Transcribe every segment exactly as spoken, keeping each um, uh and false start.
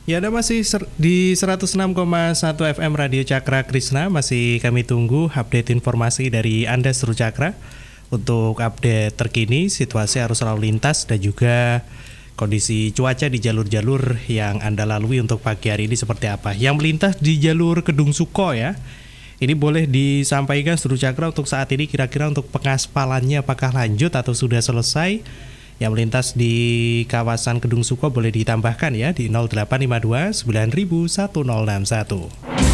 Ya, Anda masih ser- di seratus enam koma satu F M Radio Cakra Krisna. Masih kami tunggu update informasi dari Anda seluruh Cakra untuk update terkini situasi arus lalu lintas dan juga kondisi cuaca di jalur-jalur yang Anda lalui untuk pagi hari ini seperti apa. Yang melintas di jalur Kedung Suko ya, ini boleh disampaikan seluruh Cakra untuk saat ini kira-kira untuk pengaspalannya apakah lanjut atau sudah selesai. Yang melintas di kawasan Kedung Suko boleh ditambahkan ya di nol delapan lima dua sembilan nol satu nol enam satu.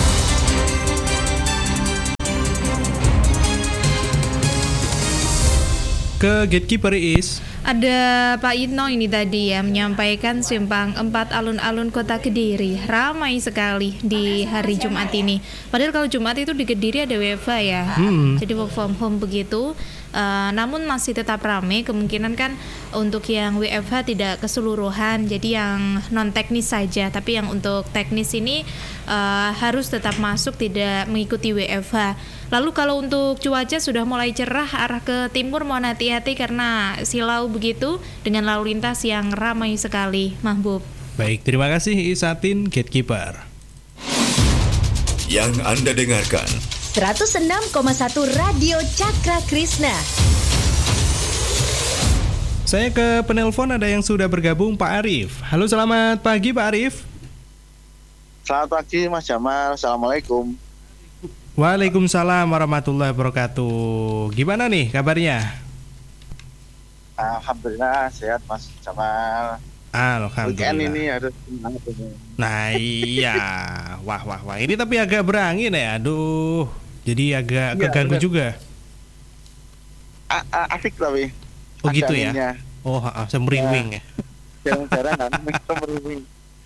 Ke Gatekeeper Is. Ada Pak Itno ini tadi ya menyampaikan simpang empat alun-alun Kota Kediri ramai sekali di hari Jumat ini. Padahal kalau Jumat itu di Kediri ada W F H ya, hmm. jadi work from home begitu. Uh, namun masih tetap ramai, kemungkinan kan untuk yang W F H tidak keseluruhan, jadi yang non teknis saja. Tapi yang untuk teknis ini uh, harus tetap masuk, tidak mengikuti W F H. Lalu kalau untuk cuaca sudah mulai cerah arah ke timur, mohon hati-hati karena silau begitu dengan lalu lintas yang ramai sekali, Mahbub. Baik, terima kasih Isatin Gatekeeper. Yang Anda dengarkan seratus enam koma satu Radio Cakra Krisna. Saya ke penelpon, ada yang sudah bergabung, Pak Arif. Halo, selamat pagi Pak Arif. Selamat pagi Mas Jamal, Assalamualaikum. Waalaikumsalam warahmatullahi wabarakatuh. Gimana nih kabarnya? Alhamdulillah sehat Mas Jamal. Alhamdulillah. Weekend ini harus semangat ini. Nah iya, wah wah wah. Ini tapi agak berangin ya, aduh. Jadi agak iya, keganggu bener. juga. A- a- asik tapi. Oh gitu ya? Anginnya. Oh, uh, semeriwing ya. Jarang-jarang kan semeriwing.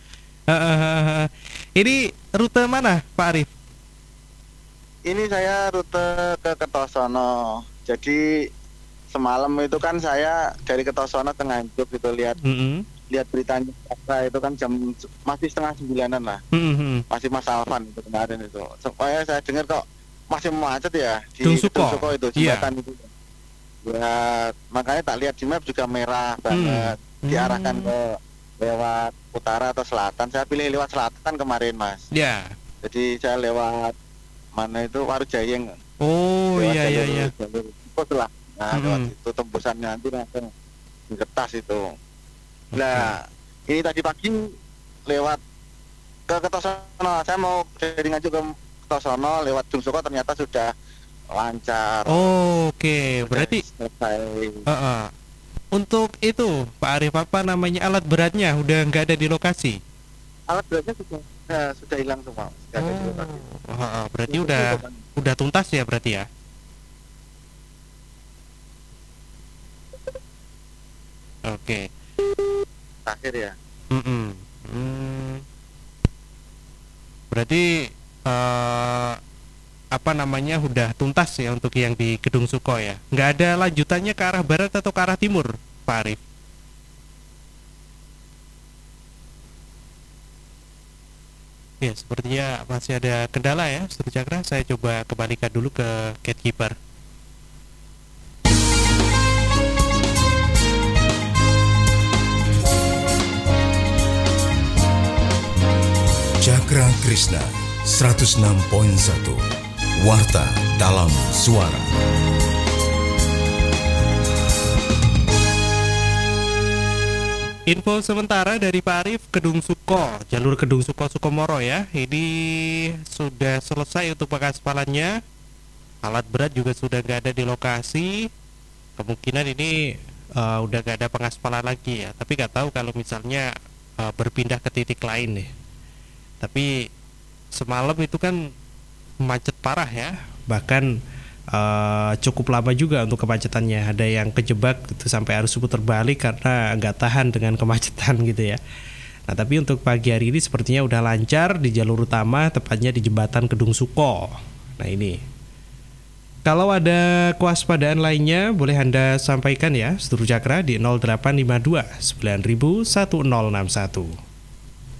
Ini rute mana Pak Arif? Ini saya rute ke Kertosono. Jadi semalam itu kan saya dari Kertosono ke Nganjuk gitu, lihat Mm-hmm. lihat beritanya itu kan jam masih setengah sembilanan lah. Mm-hmm. Masih Mas Alvan itu kemarin itu. Supaya saya dengar kok masih macet ya di Kedung Suko. Kedung Suko itu jembatan yeah. itu. Ya, makanya tak lihat di map juga merah banget. Hmm. Diarahkan ke lewat utara atau selatan. Saya pilih lewat selatan kemarin, Mas. Ya. Yeah. Jadi saya lewat mana itu Warujayeng. Oh iya iya iya. Itu lah. Nah, hmm. lewat itu tembusannya nanti langsung di Kertas itu. Okay. Nah, ini tadi pagi lewat ke Kertosono. Saya mau dari Nganjuk ke Kertosono lewat Kedung Suko, ternyata sudah lancar. Oh, oke, okay. Berarti selesai. Uh-uh. Untuk itu Pak Arif, apa namanya, alat beratnya udah nggak ada di lokasi? Alat beratnya sudah ya, sudah hilang semua. Sudah oh. ada di lokasi. Uh-uh. Berarti itu udah itu, udah tuntas ya berarti ya? Oke. Okay. Akhir ya. Mm-mm. Hmm. Berarti uh, apa namanya udah tuntas ya untuk yang di Kedung Suko ya? Nggak ada lanjutannya ke arah barat atau ke arah timur, Pak Arif? Ya, sepertinya masih ada kendala ya, Seluruh Cakra. Saya coba kembalikan dulu ke Gatekeeper. Cakra Krisna seratus enam koma satu. Warta dalam suara. Info sementara dari Pak Arif, Kedung Suko, jalur Kedung Suko Sukomoro ya. Ini sudah selesai untuk pengaspalannya. Alat berat juga sudah gak ada di lokasi. Kemungkinan ini uh, udah gak ada pengaspalan lagi ya. Tapi gak tahu kalau misalnya uh, berpindah ke titik lain nih. Tapi semalam itu kan macet parah ya, bahkan uh, cukup lama juga untuk kemacetannya. Ada yang kejebak itu sampai harus putar balik karena nggak tahan dengan kemacetan gitu ya. Nah tapi untuk pagi hari ini sepertinya udah lancar di jalur utama, tepatnya di jembatan Kedung Suko. Nah ini, kalau ada kewaspadaan lainnya boleh Anda sampaikan ya, Seluruh Cakra di nol delapan lima dua sembilan nol satu nol enam satu.